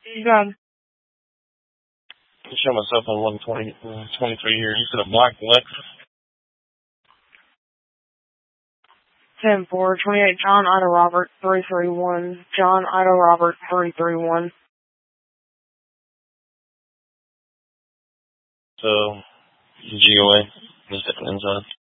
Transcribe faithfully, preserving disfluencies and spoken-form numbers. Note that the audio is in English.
You got it. I show myself on one twenty, twenty-three here. You said a black Lexus. ten four, twenty-eight, John Ida Robert, three three one. John Ida Robert, three three one. So, G O A, just inside.